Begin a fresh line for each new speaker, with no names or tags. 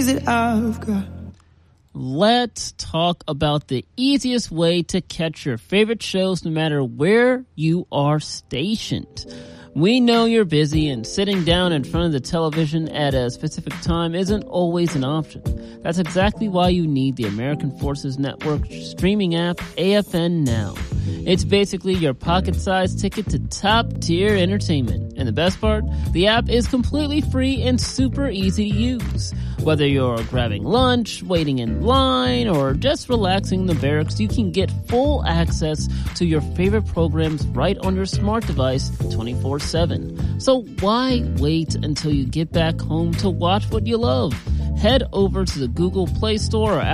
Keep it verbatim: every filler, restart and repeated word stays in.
that I've got.
Let's talk about the easiest way to catch your favorite shows no matter where you are stationed. We know you're busy and sitting down in front of the television at a specific time isn't always an option. That's exactly why you need the American Forces Network streaming app, A F N Now. It's basically your pocket-sized ticket to top-tier entertainment. And the best part? The app is completely free and super easy to use. Whether you're grabbing lunch, waiting in line, or just relaxing in the barracks, you can get full access to your favorite programs right on your smart device twenty-four seven. So why wait until you get back home to watch what you love? Head over to the Google Play Store or